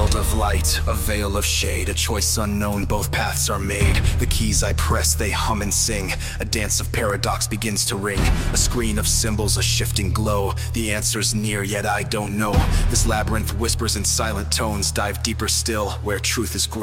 world of light, a veil of shade, a choice unknown, both paths are made. The keys I press, they hum and sing. A dance of paradox begins to ring. A screen of symbols, a shifting glow. The answer's near, yet I don't know. This labyrinth whispers in silent tones. Dive deeper still, where truth is grown.